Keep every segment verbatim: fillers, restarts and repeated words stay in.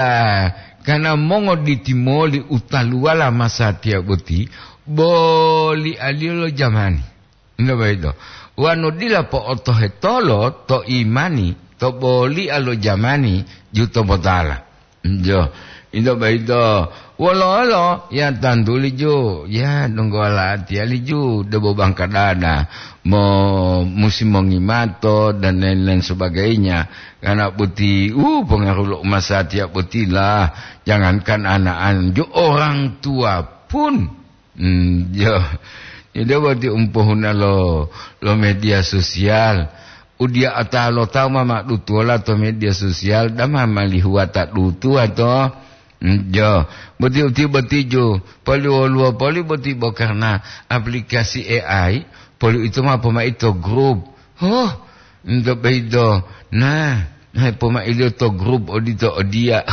Karena mongo ditimoli utaluala masatia boti boli alilo jamani. Nda baido. Wano dila po oto hetolo to imani to boli alo jamani juto botala. Jo. Indo baido. Walo alo ya tanduli jo ya nunggola ati ali jo debo bangkadana mo musim mengimato dan lain-lain sebagainya karena putih uh pengaruh masa tiap putih lah jangankan anak-anak jo orang tua pun hmm, jo jadi berarti umpuhuna lo lo media sosial udia atalo tahu mama dutuala to media sosial dah mama lihuat tak dutu atau jo, berarti uti berarti jo, poli walua poli berarti karena aplikasi A I, poli itu mah pema itu grup, oh, untuk begitu, nah, nah pema itu to grup, odito odia,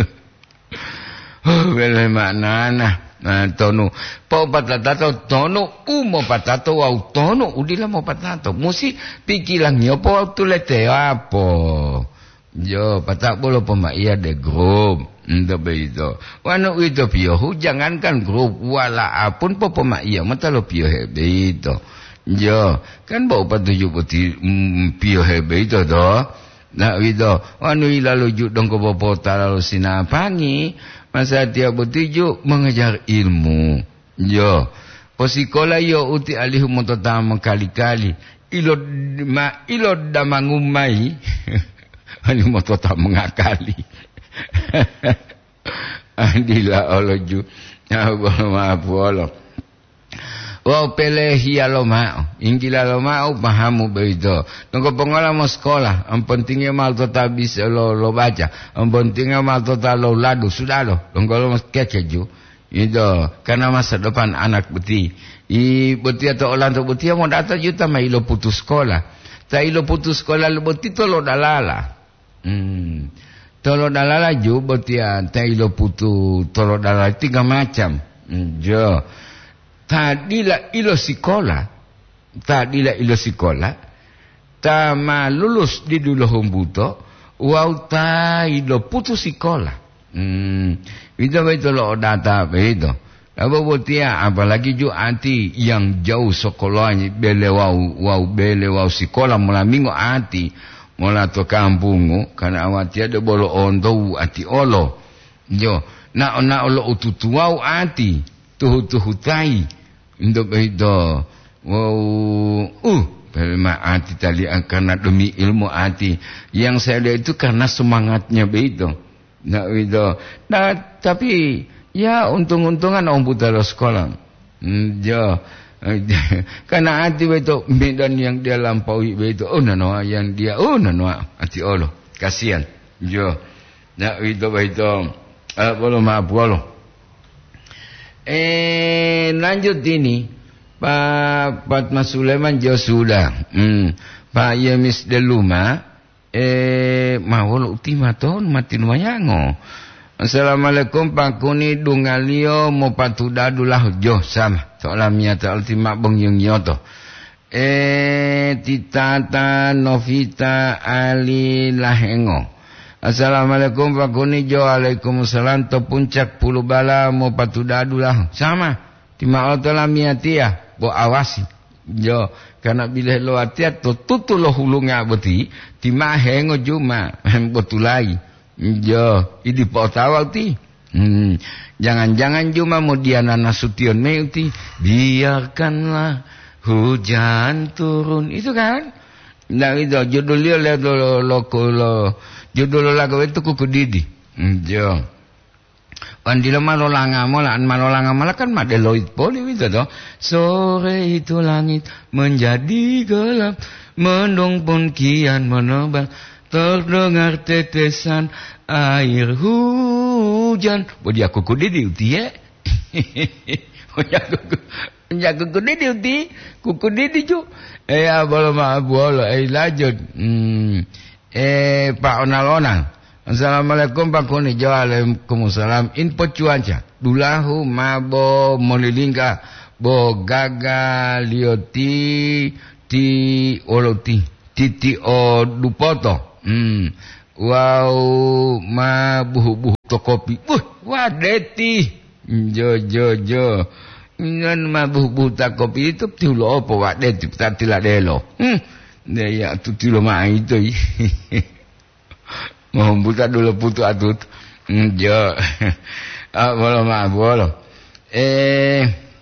oh, bela makna nah, nah tonu, pau patatato tonu, umo patato wau tonu, udila mau patato, musi pikilang nyopo tu lete apa, jo, patak bolo pema iya de grup. Nda begitu. Wano itu piohu jangankan grup wala apun po pemaiya mata lo pio hebe itu. Jo, kan bau patuju putih mm, pio hebe itu do. Nah itu. Wano ilalu juk dong ko popo talalu sinapangi masa tiap patuju mengejar ilmu. Jo. Posikola yo uti alihu mototama kali-kali. Ilo ma ilo damangumai. Alihu mototama mengakali. Andila Allah ju ya maaf Allah wa pelehi alo mau ingkila lo mau pahamu begitu nunggu pengalaman sekolah yang pentingnya mal total bisa lo lo baca yang pentingnya mal total lo ladu sudah lo nunggu lo kece ju itu karena masa depan anak beti i beti atau orang tu beti mau datang juta mai lo putus sekolah tak ilo putus sekolah lo beti tu lo dalala hmm tolo dalala ju botia tailo putu tolo dalala tiga macam jo tadila ilo sekolah tadila ilo sekolah ta ma lulus di dulu humbuto wau ta ilo putu sekolah hmm itu betul lo data begitu apa botia apalagi ju anti yang jauh sekolahnya bele wau wau bele wau sekolah mulai minggu anti mula to kampungu kana awati ada bolo ondo ati olo jo na na olo ututuau ati tuhu tuhu tai ndo bedo wow uh pelma ati tali karena demi ilmu ati yang saya lihat itu karena semangatnya bedo na bedo nah tapi ya untung-untungan om putara sekolah jo karena hati itu medan yang dia lampaui itu oh nanoa yang dia oh nanoa hati Allah kasihan jo nak itu itu eh boleh maaf boleh eh lanjut ini Pak Fatma Sulaiman jo sudah hmm. Pak Yemis Deluma eh mau ultima tahun mati nuayango Assalamualaikum Pak Kuni dungalio mo patudadulah jo sama soalan miata ultima bong yung yoto eh titata novita ali lahengo Assalamualaikum Pak Kuni jo Waalaikumsalam to puncak puluh bala mo patudadulah sama tima otola miatia bo awasi jo karena bila lo atiat to tutu lo hulunga beti tima hengo juma botulai jo, ini potawal ti. Hmm, jangan-jangan cuma mau Diana Nasution meuti, biarkanlah hujan turun. Itu kan? Nah itu judulnya lihat lo lo lo judul lagu itu kuku didi. Hmm, jo. Pandila malolanga molaan malolanga malah kan madeloid poli itu toh. Sore itu langit menjadi gelap, mendung pun kian menebal. Terdengar tetesan air hujan. Oh dia kuku didi uti ya. Oh ya kuku, ya kuku didi uti, kuku didi cu. Eh boleh maaf boleh. Eh lanjut. Hmm. Eh Pak Onal Onal. Assalamualaikum Pak Kuni. Waalaikumsalam. Info cuaca. Dulahu mabo molilingka bo gaga lioti ti oloti titi o dupoto. Hmm. Wow, ma buhu buhu to kopi. Buh, wadeti. Jo jo jo. Ngan mabuh buta kopi itu tilo apa wadeti tatila delo. Hmm. Dia tu tilo mai itu. Mau buta dulu putu atut. Jo. Ah, bolo ma bolo. Eh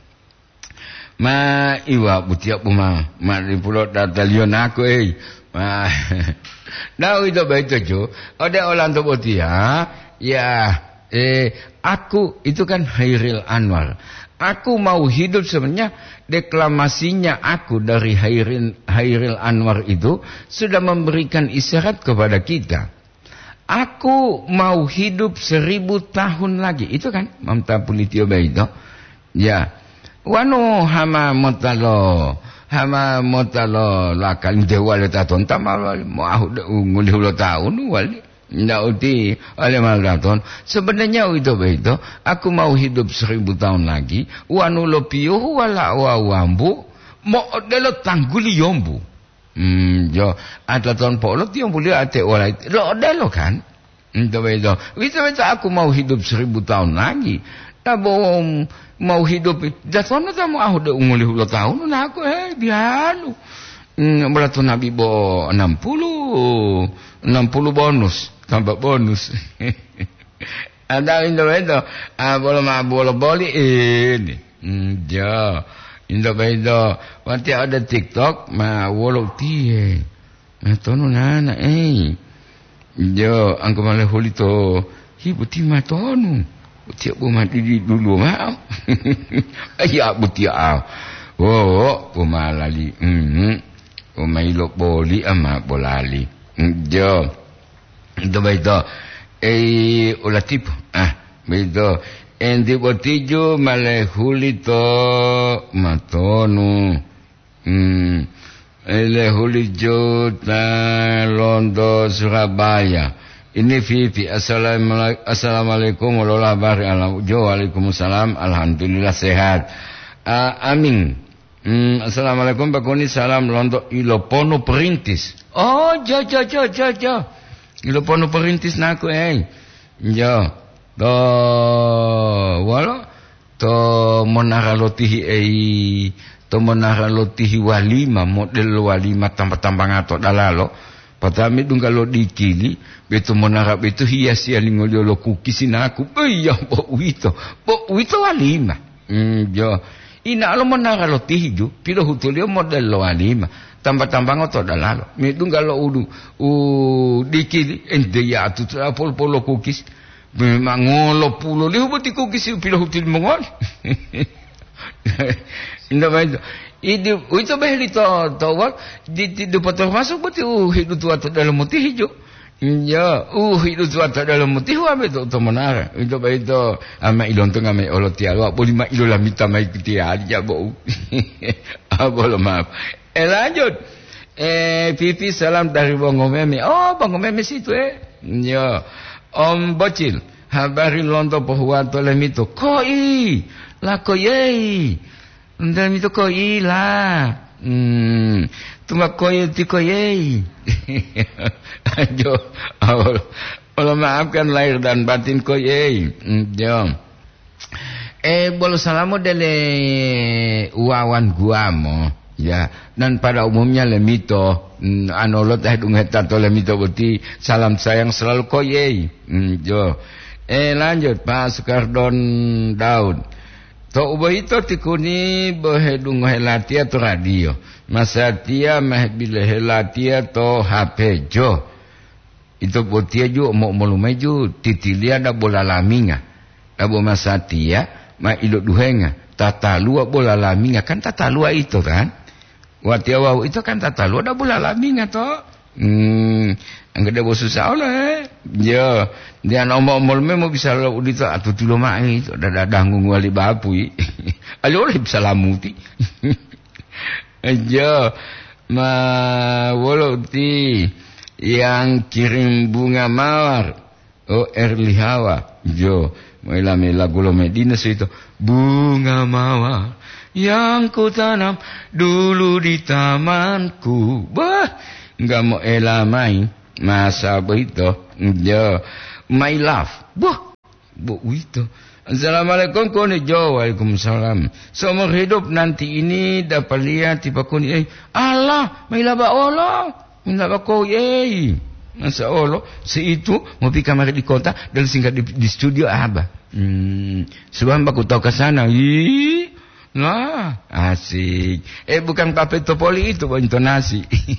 ma iwa butia puma ma di pulau datalion aku eh ma nah itu baik tu ada orang tu butia ya eh aku itu kan Hairil Anwar, aku mau hidup sebenarnya deklamasinya aku dari Hairil Hairil Anwar itu sudah memberikan isyarat kepada kita, aku mau hidup seribu tahun lagi, itu kan mamta pulitio baik itu ya. Wano hama motalo hama motalo lakal dewa le taton tamal mau nguli ulo tahun wali ndak uti oleh malaton sebenarnya itu begitu aku mau hidup seribu tahun lagi wanu lo piu wala wa wambu mo delo tangguli yombu hmm jo ada ton polo tiang boleh ate wala lo delo kan itu begitu itu begitu aku mau hidup seribu tahun lagi tabong mau hidup jatuhnya tak mau aku udah ngulih ulah tahun nah aku eh bianu berarti Nabi bo enam puluh enam puluh bonus tambah bonus ada indo itu ah boleh mah boleh boleh ini ja indo itu nanti ada TikTok mah walau tie nah tonu nana eh ja angko malah hulito hibu tima tonu tiap mati di dulu mau ya butia oh pumalali hmm umailo boli ama bolali jo itu beito eh ulatip ah beito endi botijo male hulito matonu hmm ele hulijo ta Londo Surabaya. Ini Vivi, assalamualaikum warahmatullahi wabarakatuh. Waalaikumsalam, alhamdulillah sehat. Uh, amin. Hmm, assalamualaikum Pak Koni, salam Londo Ilopono Perintis. Oh, jo jo jo jo jo. Ilopono Perintis naku eh. Jo. To walo to monara lotihi eh to monara lotihi walima model walima tambah-tambah ngato dalalo. Patami dung kalau dikili beto monarap itu hias ya lingolio lo kukisin aku iya bo wito bo wito walima hmm jo ina lo monara lo tihiju pilo hutulio model lo walima tambah-tambah ngoto dalalo mi dung kalau udu u dikili ende ya tu pol polo kukis memang ngolo pulo lihu buti kukis pilo hutul mongol indah baik itu itu behli to to wak di di dapat masuk berarti uh hidup tua dalam mutih hijau ya uh hidup tua dalam mutih wa beto to menara itu baik itu ama ilon tu ngame olo tiawa boleh mak ilola minta mai kitia aja bo ah boleh maaf eh lanjut eh pipi salam dari Bangomeme oh Bangomeme situ eh ya Om Bocil habari Londo bahwa tolemito koi la koyei ndam itu koi lah hmm tuma koi ti koyei ajo Allah maafkan lahir dan batin koyei jom eh bolo salamu dele wawan guamo ya dan pada umumnya lemito anolot eh dung hetato lemito berarti salam sayang selalu koyei jo eh lanjut Pak Sukardon Daud to ubaito tikuni bohedung helatia to radio masatia mah bila helatia to H P jo itu botia ju mo molumeju titilia da bola laminga da bo masatia ma ilo duhenga tatalua bola laminga kan tatalua itu kan watia wau itu kan tatalua da bola laminga to hmm angga bo susah oleh jo dia nomor-nomor memo bisa lo udito atu tulo mai itu ada dangung wali bapui ali oleh bisa lamuti jo ma woloti yang kirim bunga mawar oh Erli Hawa jo mela mela gulo Medina itu bunga mawar yang ku tanam dulu di tamanku bah enggak mau elamai masa begitu jo my love. Buh, Bu itu. Assalamualaikum kuni jo. Waalaikumsalam. Seumur hidup nanti ini dapat lihat tiba kuni. Eh, Allah, mai laba Allah. Mai laba kau ye. Masa Allah, si itu mau pergi kamar di kota dan singkat di, di studio apa? Hmm, sebab aku tahu ke sana. Ih, nah, asik. Eh, bukan Pape Topoli itu intonasi.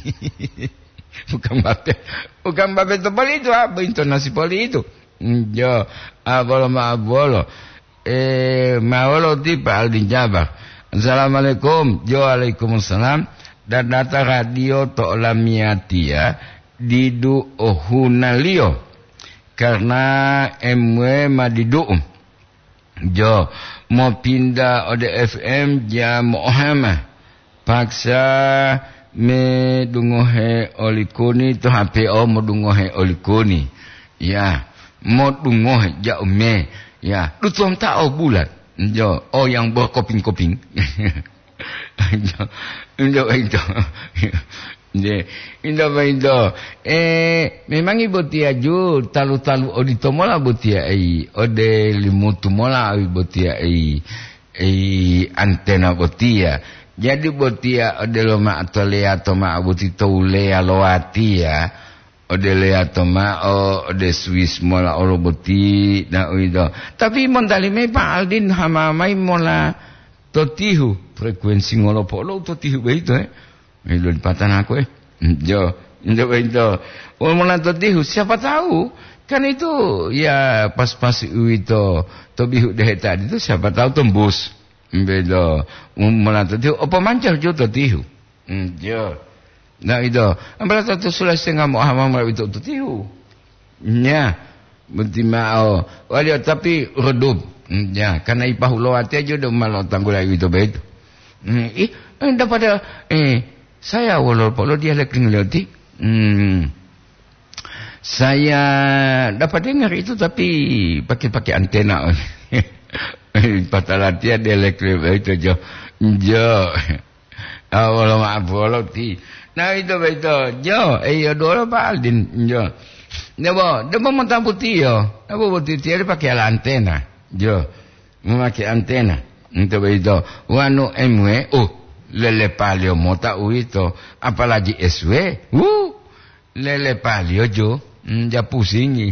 bukan Pape, bukan Pape Topoli itu apa intonasi poli itu? Jo, abolo ma abolo. Eh, maolo tipe Aldin Jabar. Assalamualaikum. Jo, waalaikumsalam. Dan data radio To'lamiati ya. Didu ohunalio karena M W madidu jo mau pindah O D F M jam ohama paksa me dungohe olikoni to H P O mo dungohe olikoni ya mo dungohe jaume ya lu tuam tao bulat jo oh yang berkoping-koping jo jo jo De, indo indo. Eh, memang ibu tia ju talu-talu odito mola butia ai, ode limutu mola ibu tia ai, ai antena butia. Jadi butia ode loma atau lea atau ma butito lea loatia, ode lea atau ma o ode Swiss mola oro buti na indo. Tapi mondali me pa Aldin hama mai mola totihu frekuensi ngolo polo totihu begitu eh. Itu dipatan aku eh. Jo, jo itu. Umur totihu siapa tahu? Kan itu ya pas-pas itu tobihu deh tadi itu siapa tahu tembus. Bedo. Umur totihu apa mancar jo totihu. Jo. Nah itu. Ambil satu sulah setengah mau hamam itu totihu. Ya. Berarti mau. Walau tapi redup. Ya, karena ipah ulo hati aja udah malah tanggul itu begitu. Eh, dapat eh saya walaupun dia lagi ngelati, hmm, saya dapat dengar itu tapi pakai-pakai antena. Patalah dia elektrik itu jo, jo. Awal maaf walau ti. Nah itu itu jo. Eh ya dua Pak Aldin jo. Nabo, nabo mentang putih yo. Nabo putih dia pakai antena jo. Memakai antena. Itu itu. Wanu M W. Oh. Lele palio mota uito apalagi S W uh lele palio jo nja pusingi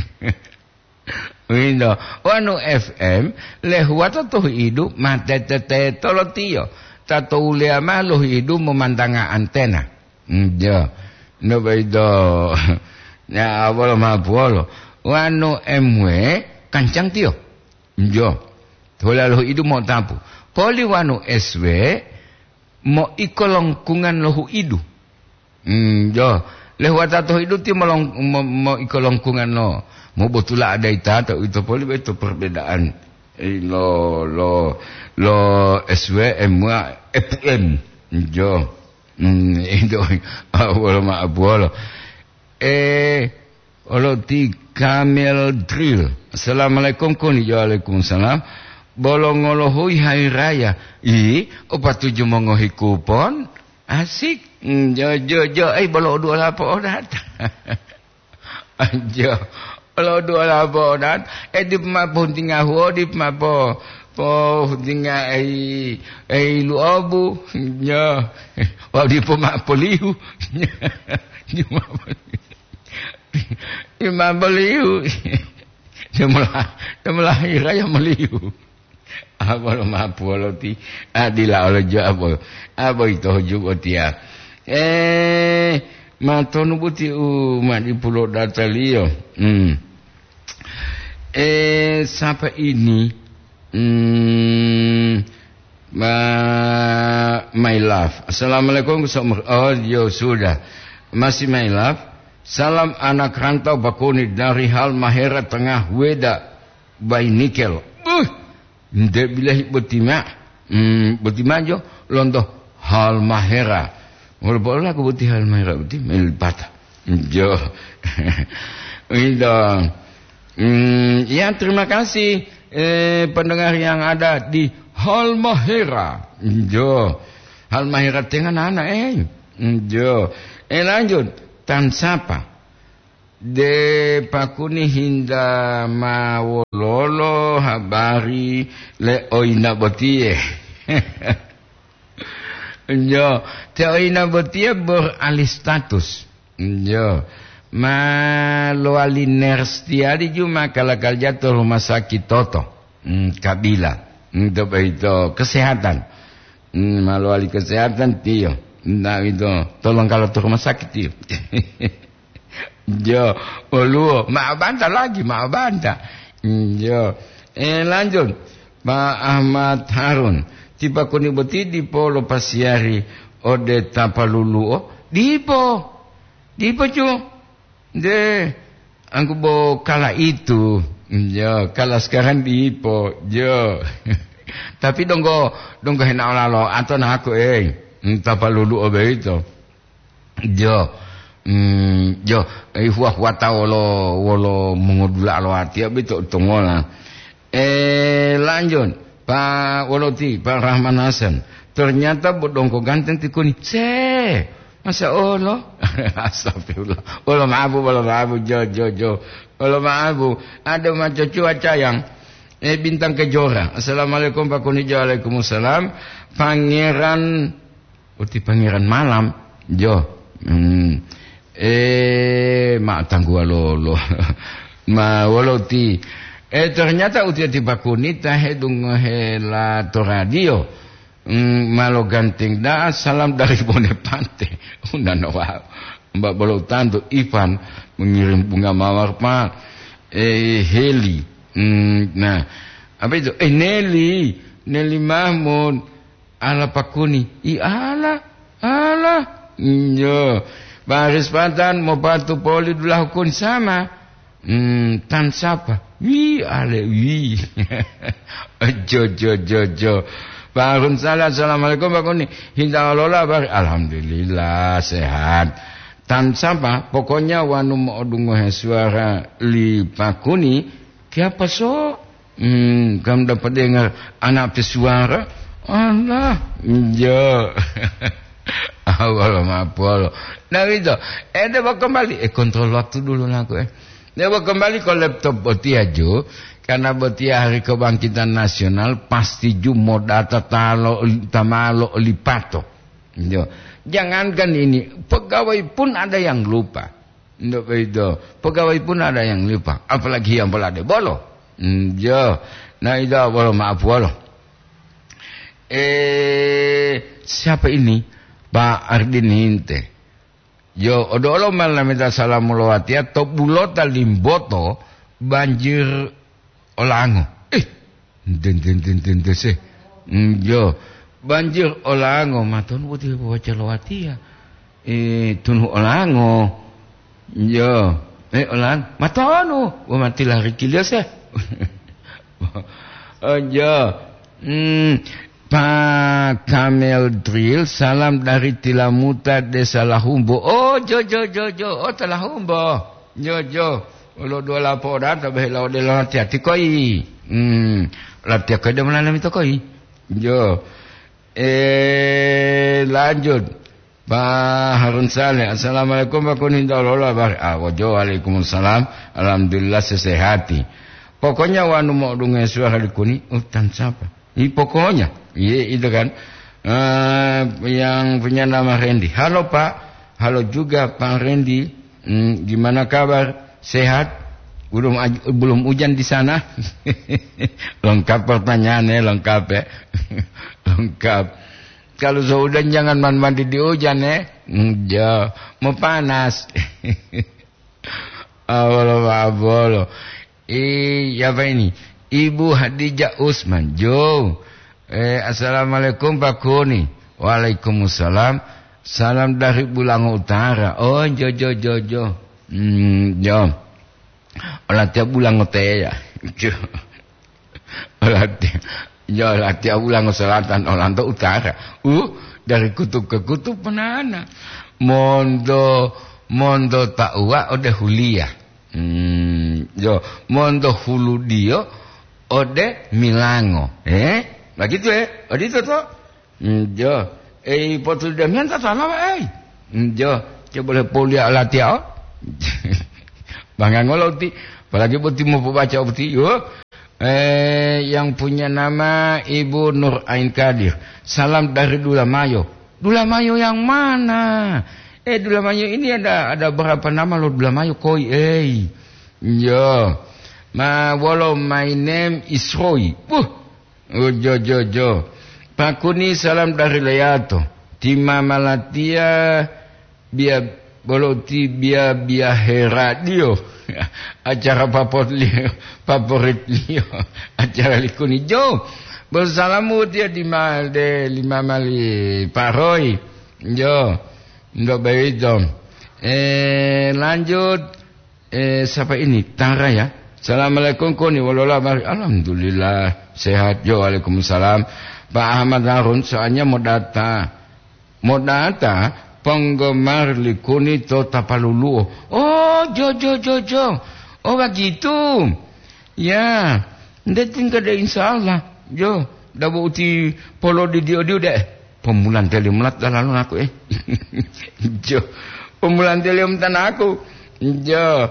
windo wanu F M le huato to hidu mate tete tolotio tato ulea malo hidu memandanga antena njo no baido ya awalo ma polo wanu M W kancang tio njo tola lo hidu mo tampu poli wanu S W mo ikolongkungan lohu idu. Hmm, jo. Lewat atau idu ti melong mo, mo ikolongkungan no. Mo betula ada ita atau itu poli itu perbedaan. Eh, lo lo lo S W M F M. Jo. Hmm, itu awal ma abolo. Eh, olo ti Kamel Drill. Assalamualaikum kuni waalaikumsalam. Bolong ngolohui hari raya. Ih, opat tujuh mongohi kupon. Asik. Jo, jo, jo. Eh, bolong dua lapo odat. Jo. Bolong dua lapo odat. Eh, di pemapun tinggal huo. Di pemapun. Po, tinggal eh, eh, lu obu. Jo. Wah, di pemapun liu. Di pemapun liu. Di pemapun liu. Dia melah, dia melah hari raya meliu. Apa nama apa ti adila oleh jo apa apa itu juga dia eh matonu buti umat di pulau Datalio hmm. eh siapa ini hmm, ma, my love assalamualaikum oh yo sudah masih my love salam anak rantau bakuni dari hal mahera tengah weda by nikel uh. Nde bilahi betima hmm, betima jo londo hal mahera walaupun aku beti hal mahera beti melipata jo itu hmm, ya terima kasih eh, pendengar yang ada di hal mahera jo hal mahera dengan anak eh jo eh lanjut tan sapa de pakuni hinda mawolo jo habari le oina botie. Jo, te oina botie beralih status. Jo. Malo alinerstiari juma kalakal jatuh rumah sakit Toto. Hmm, kabila. Untuk itu kesehatan. Hmm, malo ali kesehatan tio. Nah itu tolong kalau tuh rumah sakit tio. Jo, olu, mak bantah lagi, mak bantah. Jo, eh lanjut. Pak Ahmad Harun. Tiba kuni beti di polo pasiari ode tapalulu. Oh, dipo. Dipo cu. De, aku bo kala itu, jo, kala sekarang dipo, jo. Tapi donggo, donggo hendak lalo, atau nak aku eh, entah palulu obe itu, jo, hmm, jo, eh huah huah tahu lo, wolo mengudula lo hati, abi tu tungola. Eh lanjut, Pak Woloti, Pak Rahman Hasan, ternyata bodongko ganteng tikuni, se. Masa Allah, astagfirullah. Allah maafu, Allah maafu, jo jo jo. Allah maafu. Ada macam cuaca yang eh bintang kejora. Assalamualaikum Pak Kunijo, waalaikumsalam. Pangeran, uti pangeran malam, jo. Hmm. Eh, mak tangguh lo lo. Ma waloti. Eh ternyata uti di Pak Kunita hedung hela to radio. Mm, malo ganting dah salam dari Bonepante. Udah nawa Mbak Bolotan tuh Ivan mengirim bunga mawar Pak eh Heli. Mm, nah apa itu eh Nelly Nelly Mahmud ala Pakuni i ala ala yo baris patan mau batu poli dulu hukum sama mm, tan siapa wi ale wi jo jo jo jo Pak Harun Salah, assalamualaikum Pak Kuni. Hinda lola bar, alhamdulillah sehat. Tan sapa, pokoknya wanu mau dungo suara li Pak Kuni. Kiapa so? Hmm, kamu dapat dengar anak pesuara? Allah, jo. Allah maafolo. Nah itu, eh dia kembali, eh kontrol waktu dulu aku eh. Dia kembali ke laptop boti aja. Karena betia hari kebangkitan nasional pasti jumo data talo tamalo lipato. Jo. Jangankan ini, pegawai pun ada yang lupa. Ndok itu, pegawai pun ada yang lupa. Apalagi yang pelade bolo. Jo. Nah itu bolo maaf bolo. Eh siapa ini? Pak Ardin Hinte. Jo, odolo malam minta salam mulawati atau bulota limboto banjir Olango, eh, den den den den dese, jo, banjir Olango, maton putih baca lawati ya, eh, tunu Olango, jo, eh Olang, matonu, gua mati lari kilas ya, oh jo, hmm, Pak Kamel Drill, salam dari Tilamuta Desa Lahumbo, oh jo jo jo jo, oh Telahumbo, jo jo. Ulo dua laporan tapi lawan dia lawan hati koi. Hmm, latihan koi dah malam itu koi. Jo. Eh lanjut. Pak Harun Saleh. Assalamualaikum Pak Kuning Daulah bar. Ah, wajo waalaikumsalam. Alhamdulillah sesehati. Pokoknya wanu mau dungai suara di kuning. Utan siapa? Ini pokoknya. Iya itu kan. Uh, yang punya nama Randy. Halo Pak. Halo juga Pak Randy. Hmm, gimana kabar? Sehat? Belum belum hujan di sana? Lengkap pertanyaannya, lengkap ya. Lengkap. Kalau sudah jangan mandi di hujan ya. Enggak, mau panas. Allah Allah. Eh, apa ini? Ibu Hadijah Usman. Jo. Eh, assalamualaikum Pak Kuni. Waalaikumsalam. Salam dari Bulang Utara. Oh, jo jo jo jo. Hmm, jo. Olah tiap bulan ngote ya. Jo. Olah tiap, jo olah tiap bulan selatan, olah to utara. Uh, dari kutub ke kutub penana. Mondo, mondo takwa ode hulia. Hmm, jo. Mondo hulu dio ode milango. Eh, begitu eh. Begitu toh. Hmm, jo. Eh, potul demian tak salah eh. Hmm, jo. Coba boleh polia olah tiap. Bangga ngoloti, apalagi boti mau baca boti, yo, Eh, yang punya nama Ibu Nur Ain Kadir. Salam dari Dulamayo. Dulamayo yang mana? Eh, Dulamayo ini ada ada berapa nama lo Dulamayo koi? Eh, yo, ma walau my name is Roy. Buh, oh, jo jo jo. Pak Kuni salam dari Leato. Tima Malatia biar boloti biar biar radio. Acara favorit favorit Leo acara likuni jo bersalamu dia di mal de lima mali paroi jo ndo begitu. Eh lanjut eh siapa ini Tara ya. Assalamualaikum kuni walala alhamdulillah sehat jo. Waalaikumsalam Pak Ahmad Harun soalnya mau data mau data penggemar likuni to tapalulu. Oh, jo jo jo jo. Oh begitu. Ya, ndak tinggal deh insyaallah. Jo, dah buti polo di dia dia deh. Pemulan telemelat dah lalu aku eh. Jo, pemulan telem tanah aku. Jo,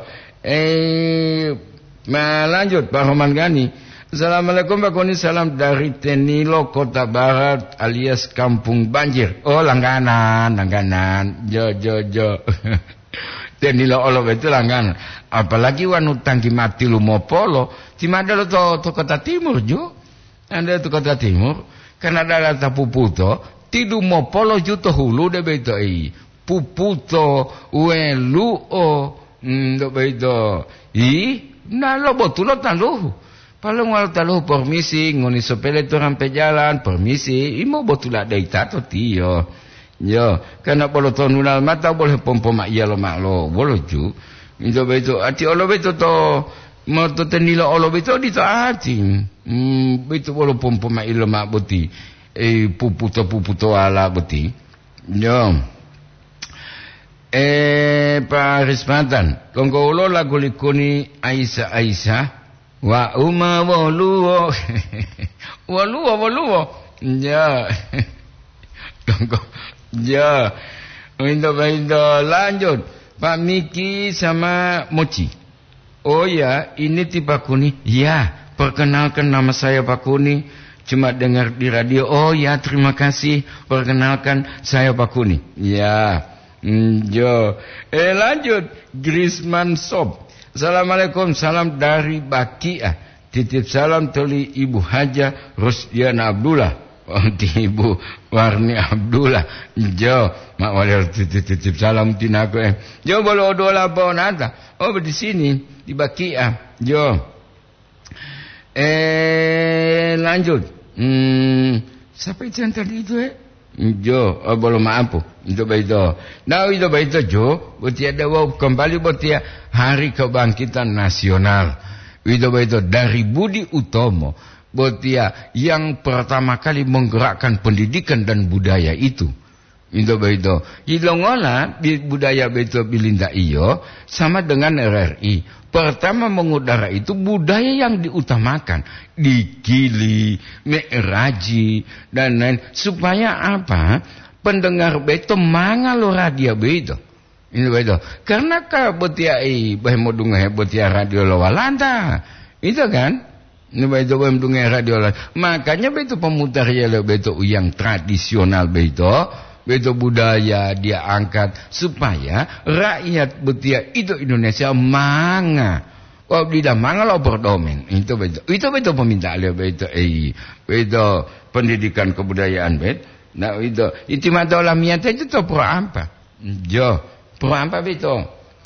eh, ma lanjut Pak Roman Gani. Assalamualaikum Pak Koni, salam dari Tenilo Kota Barat alias Kampung Banjir. Oh langganan, langganan. Jo jo jo. Tenilo olo itu langganan. Apalagi wanu tangki mati lu mau polo. Timada lo to, to Kota Timur jo. Anda to Kota Timur. Karena ada lata puputo. Tidu mau polo juto hulu de beto i. Puputo welu o. Hmm do beto. I na lo botulo taluh. Paling walau taluh permisi, ngoni sopele tu rampe jalan, permisi, imo botula deita to tiyo. Yo, karena bolo to nunal mata boleh pompo mak iya lo mak lo, bolo ju. Itu beto, ati olo beto to, mau to tenilo olo beto di to ati. Hmm, beto bolo pompo mak iya lo mak boti. Eh, puputo puputo ala boti. Yo. Eh, Pak Rismatan, kongko ulo lagu likuni Aisyah Aisyah. Wa uma waluwo. Waluwo waluwo. Ya. Tunggu. Ya. Window window lanjut. Pak Miki sama Mochi. Oh ya, ini tipe Kuni. Ya, perkenalkan nama saya Pak Kuni. Cuma dengar di radio. Oh ya, terima kasih. Perkenalkan saya Pak Kuni. Ya. Mm, yo. Eh lanjut. Grisman Sob. Assalamualaikum, salam dari Bakia. Titip salam tuli Ibu Haja Rusdiana Abdullah. Oh, Ibu Warni Abdullah. Jo, mak wali titip, titip salam tina aku eh. Jo bolo dola bonata. Oh di sini di Bakia. Jo. Eh lanjut. Hmm, siapa itu yang tadi itu eh? Jo, oh, boleh maaf itu begitu. Nah itu begitu Jo, berarti ada wow, kembali berarti Hari Kebangkitan Nasional. Itu begitu dari Budi Utomo, berarti yang pertama kali menggerakkan pendidikan dan budaya itu. Itu begitu. Ilongola budaya begitu bilinda iyo sama dengan R R I. Pertama mengudara itu budaya yang diutamakan, dikili, meraji dan lain supaya apa? Pendengar beto mangalo radio beto. Ini beto. Karena ka betia i bah modunga betia radio lawalanta. Itu kan? Ini beto bah modunga radio lawalanta. Makanya beto pemutar ya beto yang tradisional beto. Beto budaya dia angkat supaya rakyat betia itu Indonesia manga. Oh tidak manga lo berdomen. Itu beto. Itu beto permintaan dia beto. Eh, beto pendidikan kebudayaan bet. Nah itu itu mata alamiah itu to pro apa? Jo, pro apa beto?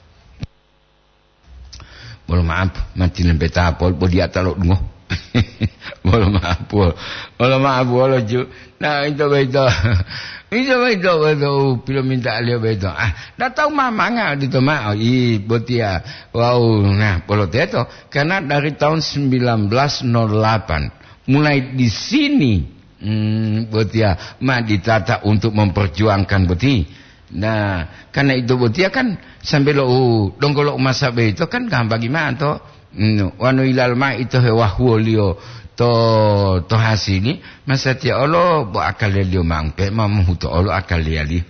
Boleh maaf, mati lembet apol, boleh atalok dungo. Boleh maaf, boleh maaf, boleh ju. Nah itu beto. Itu beto beto pilih minta alih beto. Ah, dah tahu mama ngah itu mah. I botia. Wow, nah boleh itu karena dari tahun sembilan belas nol delapan mulai di sini hmm, botia mah ditata untuk memperjuangkan boti. Nah, karena itu botia kan sambil lo dongkolok masa beto kan gampang gimana to? Wanu ilal ma itu hewahulio. To to hasini masa tia Allah bo akal dia mangpe mam huto Allah akal dia li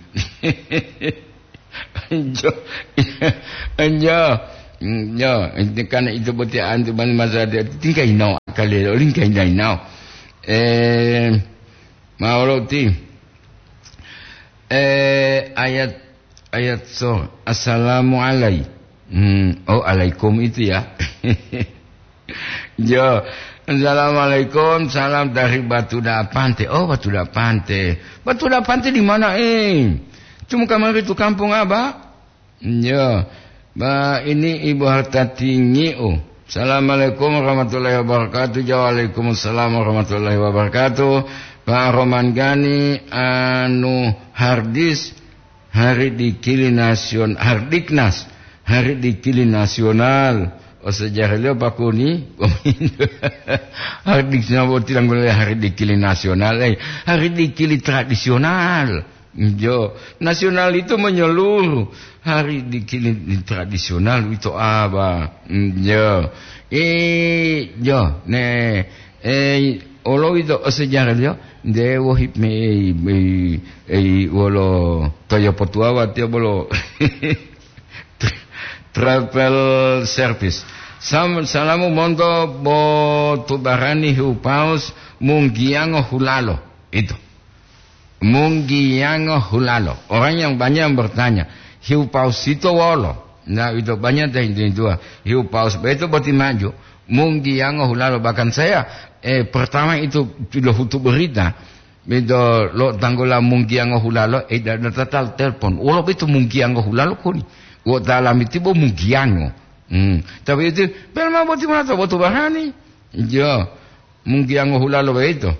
jo jo jo kan itu botian tu masa dia tingkai no kali olin kain dai now eh mauloti eh ayat ayat so assalamu alai hmm, oh alaikum itu ya jo assalamualaikum salam dari Batu Dapante. Oh Batu Dapante Batu Dapante di mana eh cuma kamar itu kampung apa ya ba ini Ibu Hartati Ngiu. Assalamualaikum warahmatullahi wabarakatuh. Waalaikumsalam warahmatullahi wabarakatuh. Pak Roman Gani anu Hardis hari dikili nasional Hardiknas hari dikili nasional o sejarah dia Pak Kuni Hardiknas tidak boleh hari dikili nasional eh hari dikili tradisional jo nasional itu menyeluruh hari dikili tradisional itu apa jo eh jo ne eh olo itu sejarah dia de wohip me eh wolo toyo potua dia bolo travel service sam salamu mondo bo tubarani hupaus munggiango hulalo itu munggiango hulalo orang yang banyak bertanya hiu paus itu wolo nah itu banyak dari itu hiu paus itu berarti maju munggiango hulalo bahkan saya eh pertama itu sudah hutu berita itu lo tanggola munggiango hulalo eh dan total telepon wolo itu munggiango hulalo kuni wo dalam itu bo munggiango hmm tapi itu belum mau mana tahu tu bahani jo munggiango hulalo itu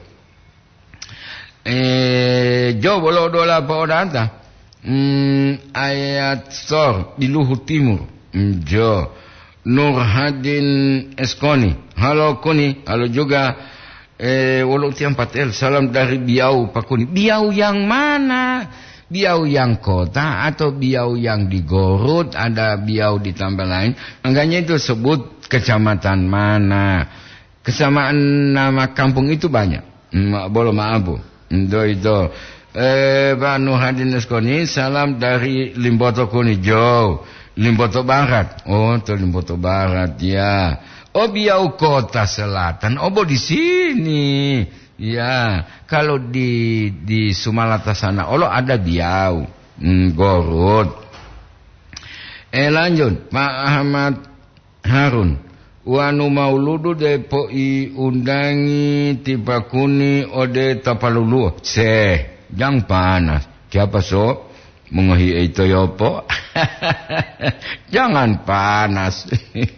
eh jo bolo dola pa odanta hmm ayat sor di Luhut Timur jo Nur Hadin Eskoni halo Kuni halo juga eh walau tiang patel salam dari Biau Pak Kuni Biau yang mana Biau yang kota atau Biau yang di Gorut ada Biau di tambah lain makanya itu sebut kecamatan mana kesamaan nama kampung itu banyak hmm, boleh maaf bu itu itu eh Pak Nur Hadin Eskoni salam dari Limboto Kuni jauh Limboto Barat. Oh, itu Limboto Barat ya. Oh, Biau Kota Selatan. Oh, di sini. Ya, kalau di di Sumalata sana, oh ada Biau, hmm, Gorut. Eh lanjut, Pak Ahmad Harun. Wanu mauludu depoi undangi tiba kuni ode tapalulu. Se, jangan panas. Siapa so? Mengohi itu yopo jangan panas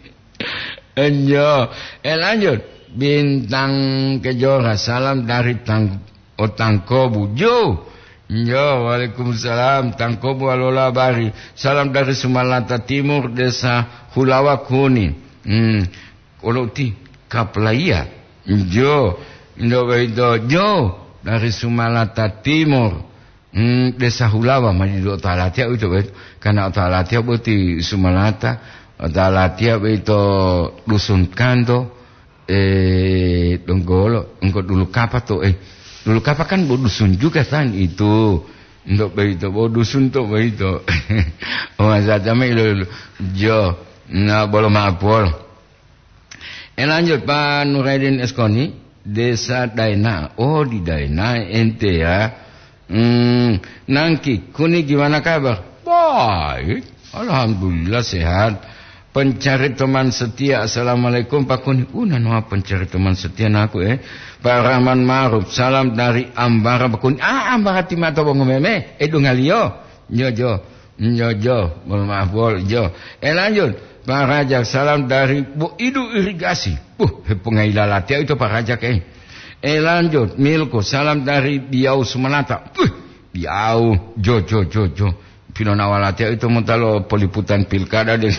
enjo eh lanjut Bintang Kejora salam dari tang Otangkobu jo jo waalaikumsalam Tangkobu alola bari salam dari Sumalata Timur desa Hulawa Kuni hmm oloti Kaplaya jo jo itu jo dari Sumalata Timur Hmm, desa Hulawa maju Otalatia itu karena Otalatia berarti Sumalata Otalatia itu dusun Kanto eh Donggolo engkau dulu kapa tuh eh dulu kapa kan dusun juga kan itu untuk begitu dusun tuh begitu oh saja melu jo nah boleh maafol eh lanjut Pak Nureddin Eskoni desa Daina oh di Daina ente ya Hmm, Nangki, Kuni gimana kabar? Baik, alhamdulillah sehat. Pencari teman setia, assalamualaikum Pak Kuni. Una noa pencari teman setia naku eh. Pak Rahman Maruf, salam dari Ambara Pak Kuni. Ah, Ambara timata bongo meme. Eh dungalio, jo jo, jo jo, bol maaf bol jo. Eh lanjut, Pak Rajak, salam dari Bu Idu Irigasi. Uh, pengailalatia itu Pak Rajak eh. Eh lanjut Milko salam dari Biau Sumalata uh, Biau jo jo jo jo Pinonawalatia itu mentalo peliputan pilkada deh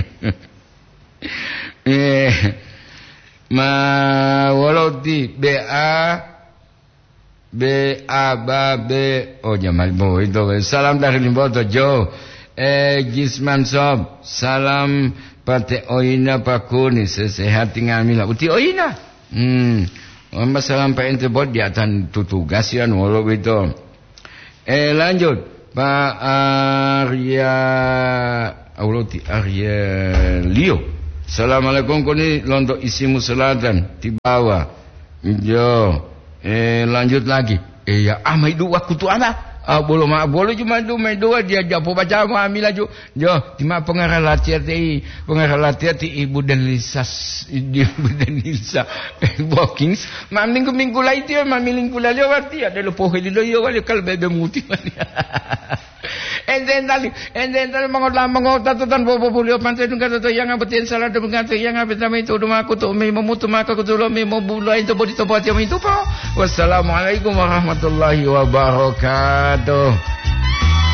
eh ma walau di B A B A ba B oh Jamal Bo itu salam dari Limboto jo eh Gisman Sob salam Pate Oina Pakuni sesehat tinggal mila uti Oina hmm Amba salam Pak ente bod di atas tugas ya walau itu. Eh lanjut Pak Arya Auloti Arya Leo Assalamualaikum kuni lontok isi musolatan di bawah. Jo, eh lanjut lagi. Eh ya, ah mai dua kutu anak. Ah boleh mak boleh cuma tu mai dua dia japo baca ambil laju. Jo, tima pengarah latihan ti, pengarah latihan ti ibu dan Lisa, ibu dan Lisa. Walkings, maming minggu lain dia maming minggu lain waktu ada lupa heli lo yo wali kal bebe muti. Enten tali, enten tali mengolah mengolah tutan bobo bulio pantai tunggu tuh yang abetin salah dengan tuh yang abet nama itu rumah aku tuh memo mutu maka aku tuh lo memo bulai itu bodi tempat yang itu po. Wassalamualaikum warahmatullahi wabarakatuh.